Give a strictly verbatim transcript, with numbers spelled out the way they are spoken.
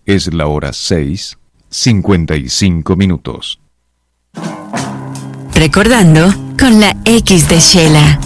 Es la hora seis, cincuenta y cinco minutos. Recordando con la X de Shela.